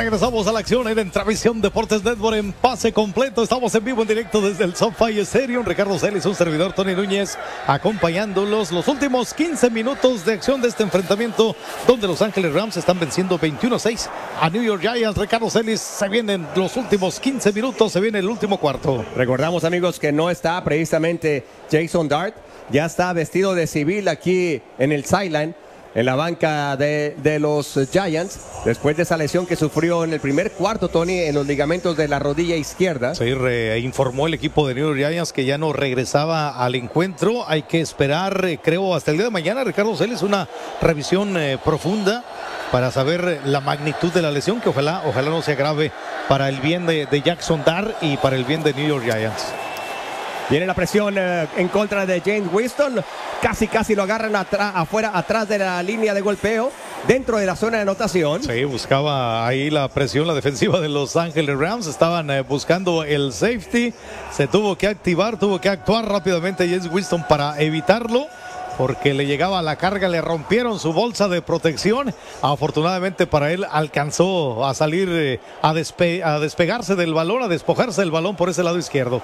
Regresamos a la acción en Transmisión Deportes Network en pase completo. Estamos en vivo, en directo desde el SoFi Stadium. Ricardo Celis, un servidor, Tony Núñez, acompañándolos. Los últimos 15 minutos de acción de este enfrentamiento, donde Los Ángeles Rams están venciendo 21-6 a New York Giants. Ricardo Celis, se vienen los últimos 15 minutos, se viene el último cuarto. Recordamos, amigos, que no está precisamente Jason Dart. Ya está vestido de civil aquí en el sideline, en la banca de los Giants, después de esa lesión que sufrió en el primer cuarto, Tony, en los ligamentos de la rodilla izquierda. Sí, informó el equipo de New York Giants que ya no regresaba al encuentro. Hay que esperar, creo, hasta el día de mañana, Ricardo Celis, una revisión profunda para saber la magnitud de la lesión, que ojalá no se agrave para el bien de Jackson Dart y para el bien de New York Giants. Viene la presión en contra de James Winston. Casi lo agarran atrás de la línea de golpeo, dentro de la zona de anotación. Sí, buscaba ahí la presión, la defensiva de Los Ángeles Rams. Estaban buscando el safety. Se tuvo que activar, tuvo que actuar rápidamente James Winston para evitarlo, porque le llegaba la carga, le rompieron su bolsa de protección. Afortunadamente para él alcanzó a salir, a despegarse del balón, a despojarse del balón por ese lado izquierdo.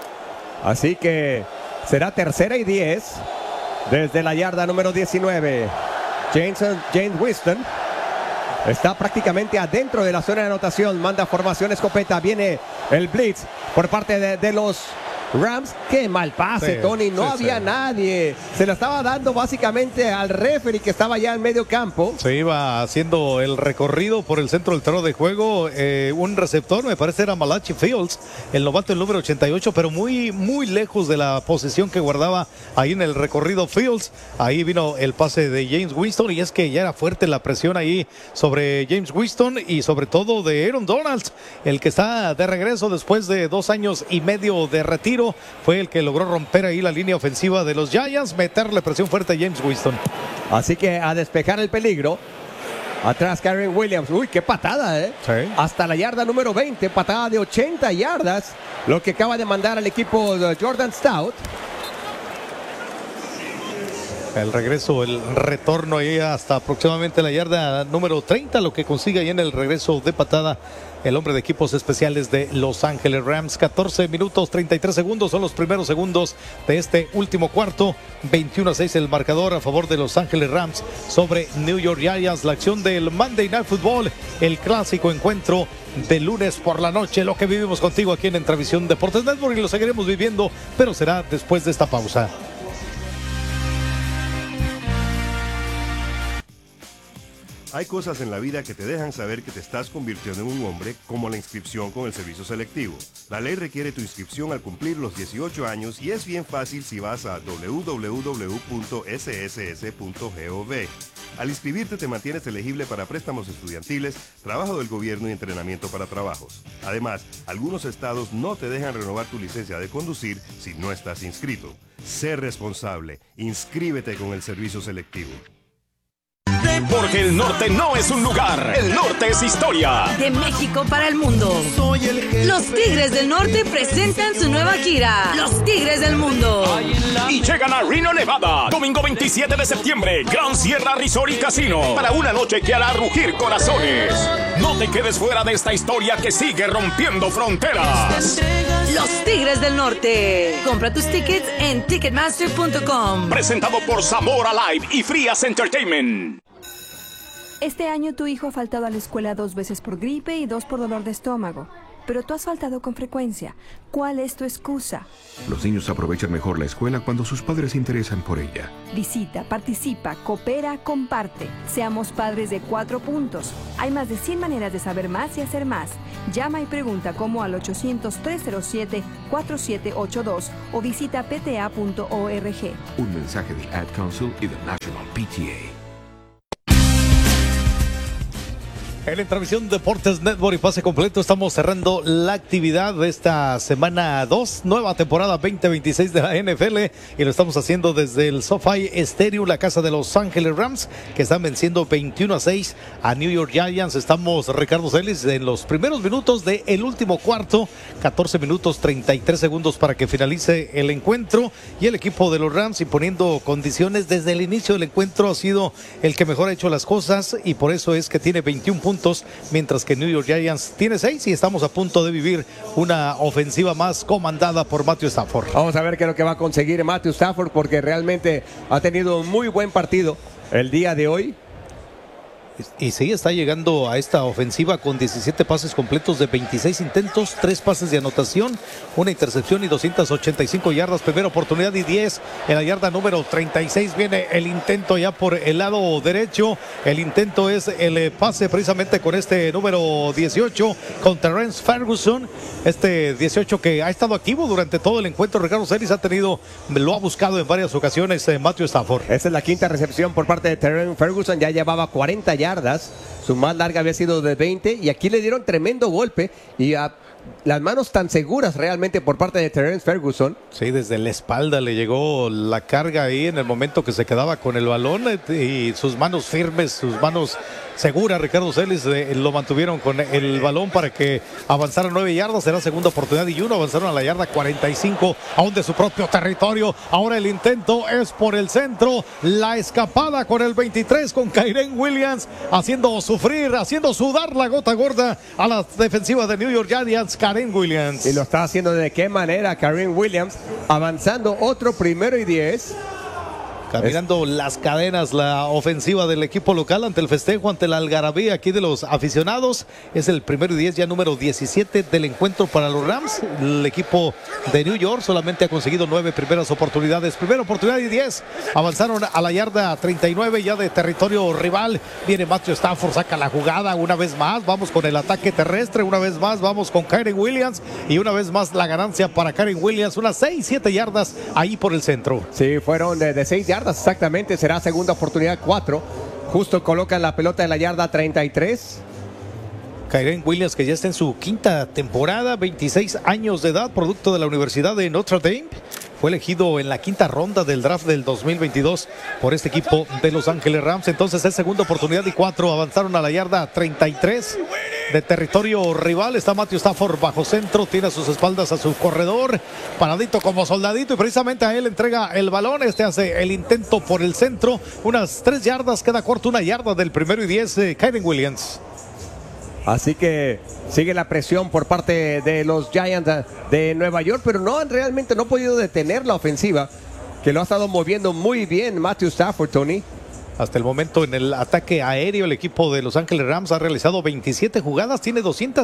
Así que será 3rd y 10 desde la yarda número 19. James Winston está prácticamente adentro de la zona de anotación. Manda formación escopeta. Viene el blitz por parte de los Rams. Qué mal pase, sí, Tony. No había nadie. Se lo estaba dando básicamente al referee, que estaba ya en medio campo. Se iba haciendo el recorrido por el centro del terreno de juego. Un receptor, me parece era Malachi Fields, el novato, el número 88, pero muy lejos de la posición que guardaba ahí en el recorrido Fields. Ahí vino el pase de James Winston, y es que ya era fuerte la presión ahí sobre James Winston y sobre todo de Aaron Donald, el que está de regreso después de 2 años y medio de retiro. Fue el que logró romper ahí la línea ofensiva de los Giants, meterle presión fuerte a James Winston. Así que a despejar el peligro. Atrás Kyren Williams. Uy, qué patada, Sí. Hasta la yarda número 20, patada de 80 yardas, lo que acaba de mandar al equipo de Jordan Stout. El regreso, el retorno ahí hasta aproximadamente la yarda número 30, lo que consigue ahí en el regreso de patada el hombre de equipos especiales de Los Ángeles Rams. 14 minutos 33 segundos son los primeros segundos de este último cuarto. 21-6 el marcador a favor de Los Ángeles Rams sobre New York Giants. La acción del Monday Night Football, el clásico encuentro de lunes por la noche, lo que vivimos contigo aquí en Transmisión Deportes Network, y lo seguiremos viviendo, pero será después de esta pausa. Hay cosas en la vida que te dejan saber que te estás convirtiendo en un hombre, como la inscripción con el servicio selectivo. La ley requiere tu inscripción al cumplir los 18 años y es bien fácil si vas a www.sss.gov. Al inscribirte te mantienes elegible para préstamos estudiantiles, trabajo del gobierno y entrenamiento para trabajos. Además, algunos estados no te dejan renovar tu licencia de conducir si no estás inscrito. Sé responsable. Inscríbete con el servicio selectivo. Porque el norte no es un lugar, el norte es historia. De México para el mundo. Los Tigres del Norte presentan su nueva gira, Los Tigres del Mundo. Y llegan a Reno, Nevada, domingo 27 de septiembre, Gran Sierra Resort y Casino, para una noche que hará rugir corazones. No te quedes fuera de esta historia que sigue rompiendo fronteras. Los Tigres del Norte. Compra tus tickets en Ticketmaster.com. Presentado por Zamora Live y Frias Entertainment. Este año tu hijo ha faltado a la escuela 2 veces por gripe y 2 por dolor de estómago. Pero tú has faltado con frecuencia. ¿Cuál es tu excusa? Los niños aprovechan mejor la escuela cuando sus padres se interesan por ella. Visita, participa, coopera, comparte. Seamos padres de 4 puntos. Hay más de 100 maneras de saber más y hacer más. Llama y pregunta cómo al 800-307-4782 o visita pta.org. Un mensaje del Ad Council y del National PTA. En Transmisión Deportes Network y pase completo estamos cerrando la actividad de esta semana 2, nueva temporada 2026 de la NFL, y lo estamos haciendo desde el SoFi Stadium, la casa de Los Ángeles Rams, que están venciendo 21-6 a New York Giants. Estamos, Ricardo Celis, en los primeros minutos del último cuarto, 14 minutos 33 segundos para que finalice el encuentro, y el equipo de los Rams, imponiendo condiciones desde el inicio del encuentro, ha sido el que mejor ha hecho las cosas, y por eso es que tiene 21 puntos puntos, mientras que New York Giants tiene 6 y estamos a punto de vivir una ofensiva más comandada por Matthew Stafford. Vamos a ver qué es lo que va a conseguir Matthew Stafford, porque realmente ha tenido un muy buen partido el día de hoy. Y sí, está llegando a esta ofensiva con 17 pases completos de 26 intentos, 3 pases de anotación, una intercepción y 285 yardas. Primera oportunidad y 10 en la yarda número 36. Viene el intento ya por el lado derecho. El intento es el pase precisamente con este número 18, con Terrence Ferguson. Este 18 que ha estado activo durante todo el encuentro. Ricardo Celis lo ha buscado en varias ocasiones Matthew Stafford. Esa es la quinta recepción por parte de Terrence Ferguson. Ya llevaba 40 yardas. Su más larga había sido de 20 y aquí le dieron tremendo golpe y las manos tan seguras realmente por parte de Terrence Ferguson. Sí, desde la espalda le llegó la carga ahí en el momento que se quedaba con el balón y sus manos firmes, sus manos seguras. Ricardo Celis lo mantuvieron con el balón para que avanzara 9 yardas. Será segunda oportunidad y 1. Avanzaron a la yarda 45, aún de su propio territorio. Ahora el intento es por el centro. La escapada con el 23 con Kyren Williams, haciendo sufrir, haciendo sudar la gota gorda a la defensiva de New York Giants. Kyren Williams. Y lo está haciendo de qué manera Kyren Williams, avanzando otro 1st y 10. Caminando las cadenas la ofensiva del equipo local ante el festejo, ante la algarabía aquí de los aficionados. Es el 1st y 10, ya número 17 del encuentro para los Rams. El equipo de New York solamente ha conseguido 9 primeras oportunidades. Primera oportunidad y 10. Avanzaron a la yarda 39 ya de territorio rival. Viene Matthew Stafford, saca la jugada una vez más. Vamos con el ataque terrestre, una vez más vamos con Kyren Williams y una vez más la ganancia para Kyren Williams. Unas 6-7 yardas ahí por el centro. Sí, fueron de 6 yardas. Exactamente, será segunda oportunidad 4. Justo colocan la pelota en la yarda 33. Kyren Williams, que ya está en su quinta temporada, 26 años de edad, producto de la Universidad de Notre Dame. Fue elegido en la quinta ronda del draft del 2022 por este equipo de Los Ángeles Rams. Entonces es segunda oportunidad y 4. Avanzaron a la yarda 33 de territorio rival. Está Matthew Stafford bajo centro, tiene a sus espaldas a su corredor, paradito como soldadito, y precisamente a él entrega el balón. Este hace el intento por el centro, unas 3 yardas, queda corto, 1 yarda del 1st y 10. Kyren Williams. Así que sigue la presión por parte de los Giants de Nueva York, pero realmente no ha podido detener la ofensiva, que lo ha estado moviendo muy bien Matthew Stafford, Tony. Hasta el momento en el ataque aéreo el equipo de Los Ángeles Rams ha realizado 27 jugadas, tiene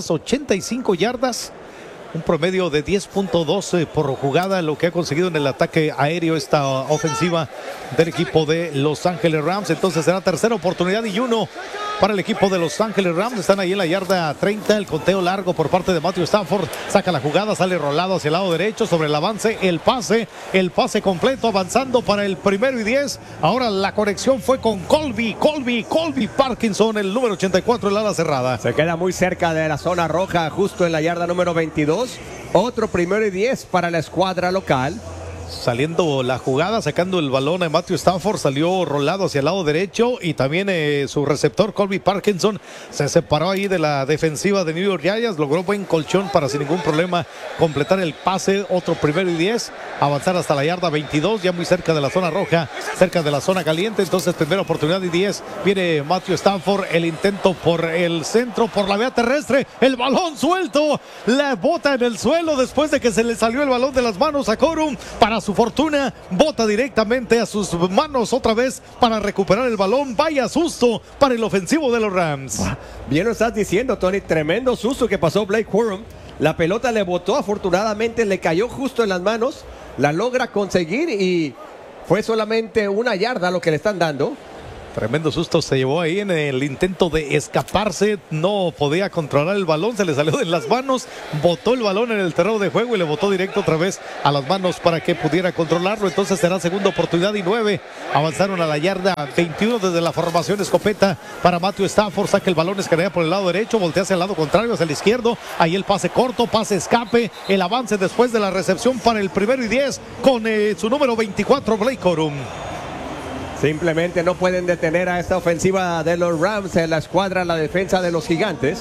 285 yardas, un promedio de 10.12 por jugada, lo que ha conseguido en el ataque aéreo esta ofensiva del equipo de Los Ángeles Rams. Entonces será tercera oportunidad y 1 para el equipo de Los Ángeles Rams. Están ahí en la yarda 30, el conteo largo por parte de Matthew Stafford. Saca la jugada, sale rolado hacia el lado derecho sobre el avance, el pase completo, avanzando para el 1st y 10. Ahora la conexión fue con Colby Parkinson, el número 84, el ala cerrada. Se queda muy cerca de la zona roja, justo en la yarda número 22. Otro 1st y 10 para la escuadra local. Saliendo la jugada, sacando el balón a Matthew Stafford, salió rolado hacia el lado derecho y también su receptor Colby Parkinson se separó ahí de la defensiva de New York Giants, logró buen colchón para sin ningún problema completar el pase. Otro 1st y 10, avanzar hasta la yarda 22, ya muy cerca de la zona roja, cerca de la zona caliente. Entonces primera oportunidad y 10, viene Matthew Stafford, el intento por el centro, por la vía terrestre, el balón suelto, la bota en el suelo después de que se le salió el balón de las manos a Corum. Para su fortuna, bota directamente a sus manos otra vez para recuperar el balón. Vaya susto para el ofensivo de los Rams. Bien lo estás diciendo, Tony, tremendo susto que pasó Blake Corum. La pelota le botó, afortunadamente le cayó justo en las manos, la logra conseguir y fue solamente 1 yarda lo que le están dando. Tremendo susto se llevó ahí en el intento de escaparse, no podía controlar el balón, se le salió de las manos, botó el balón en el terreno de juego y le botó directo otra vez a las manos para que pudiera controlarlo. Entonces será segunda oportunidad y 9, avanzaron a la yarda 21 desde la formación escopeta para Matthew Stafford, saca el balón, escanea por el lado derecho, voltea hacia el lado contrario, hacia el izquierdo, ahí el pase corto, pase escape, el avance después de la recepción para el 1st y 10 con su número 24 Blake Corum. Simplemente no pueden detener a esta ofensiva de los Rams en la escuadra, la defensa de los Gigantes.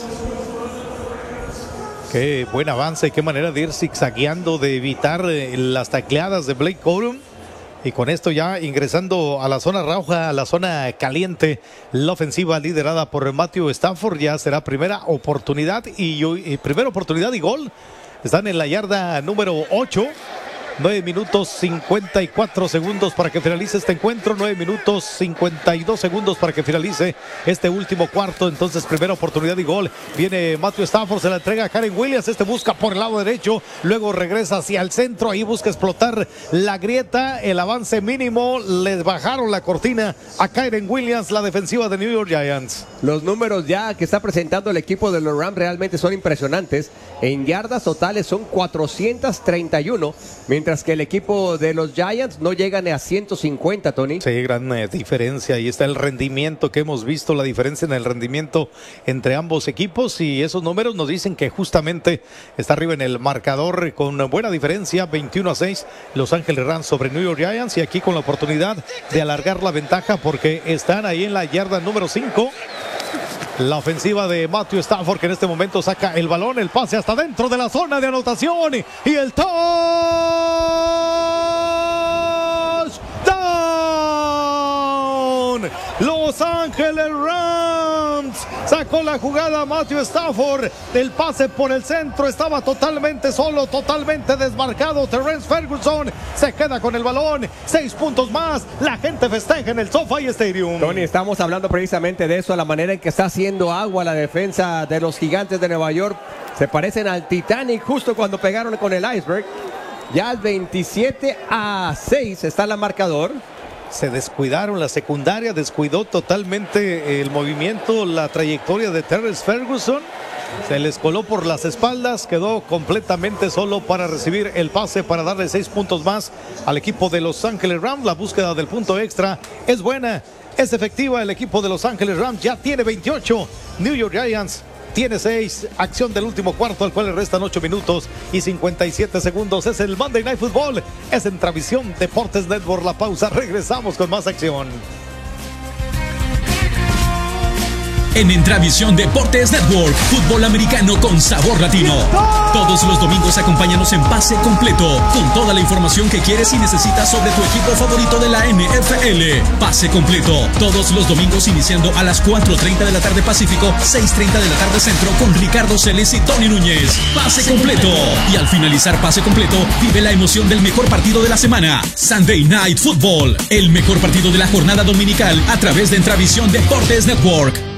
Qué buen avance, qué manera de ir zigzagueando, de evitar las tacleadas de Blake Corum. Y con esto ya ingresando a la zona roja, a la zona caliente, la ofensiva liderada por Matthew Stafford ya será primera oportunidad y gol. Están en la yarda número 8. 9 minutos 54 segundos para que finalice este encuentro. 9 minutos 52 segundos para que finalice este último cuarto. Entonces, primera oportunidad y gol. Viene Matthew Stafford, se la entrega a Karen Williams. Este busca por el lado derecho, luego regresa hacia el centro. Ahí busca explotar la grieta. El avance mínimo. Les bajaron la cortina a Karen Williams, la defensiva de New York Giants. Los números ya que está presentando el equipo de los Rams realmente son impresionantes. En yardas totales son 431, mientras que el equipo de los Giants no llega ni a 150, Tony. Sí, gran diferencia. Ahí está el rendimiento que hemos visto, la diferencia en el rendimiento entre ambos equipos, y esos números nos dicen que justamente está arriba en el marcador con buena diferencia, 21-6, Los Ángeles Rams sobre New York Giants, y aquí con la oportunidad de alargar la ventaja porque están ahí en la yarda número 5. La ofensiva de Matthew Stafford, que en este momento saca el balón, el pase hasta dentro de la zona de anotación y el touchdown. Los Ángeles Rams sacó la jugada Matthew Stafford. El pase por el centro estaba totalmente solo, totalmente desmarcado. Terrence Ferguson se queda con el balón. 6 puntos más. La gente festeja en el SoFi Stadium. Tony, estamos hablando precisamente de eso, la manera en que está haciendo agua la defensa de los Gigantes de Nueva York. Se parecen al Titanic justo cuando pegaron con el iceberg. Ya al 27-6 está el marcador. Se descuidaron, la secundaria descuidó totalmente el movimiento, la trayectoria de Terrence Ferguson. Se les coló por las espaldas, quedó completamente solo para recibir el pase para darle 6 puntos más al equipo de Los Ángeles Rams. La búsqueda del punto extra es buena, es efectiva. El equipo de Los Ángeles Rams ya tiene 28. New York Giants tiene 6. Acción del último cuarto, al cual le restan 8 minutos y 57 segundos. Es el Monday Night Football. Es en Travisión Deportes Network. La pausa. Regresamos con más acción. En Entravisión Deportes Network, fútbol americano con sabor latino. Todos los domingos acompáñanos en Pase Completo, con toda la información que quieres y necesitas sobre tu equipo favorito de la NFL. Pase Completo, todos los domingos iniciando a las 4:30 de la tarde Pacífico, 6:30 de la tarde Centro, con Ricardo Celes y Tony Núñez. Pase Completo. Y al finalizar Pase Completo, vive la emoción del mejor partido de la semana. Sunday Night Football, el mejor partido de la jornada dominical a través de Entravisión Deportes Network.